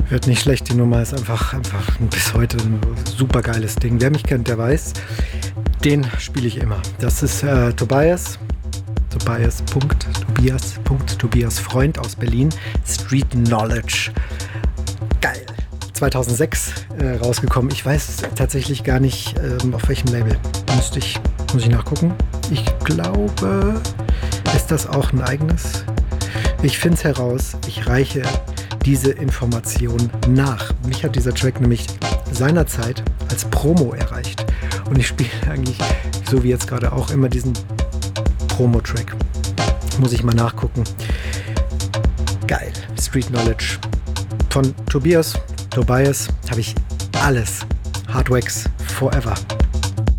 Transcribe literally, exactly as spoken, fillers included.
Wird nicht schlecht, die Nummer ist einfach, einfach bis heute ein super geiles Ding. Wer mich kennt, der weiß, den spiele ich immer. Das ist äh, Tobias, Tobias. Tobias. Tobias Freund aus Berlin, Street Knowledge. Geil. zweitausendsechs äh, rausgekommen. Ich weiß tatsächlich gar nicht, ähm, auf welchem Label. Müsste ich, muss ich nachgucken. Ich glaube, ist das auch ein eigenes? Ich finde es heraus. Ich reiche diese Information nach. Mich hat dieser Track nämlich seinerzeit als Promo erreicht. Und ich spiele eigentlich, so wie jetzt gerade auch, immer diesen Promo-Track. Muss ich mal nachgucken. Geil. Street Knowledge. Von Tobias, Tobias, habe ich alles. Hardwax Forever.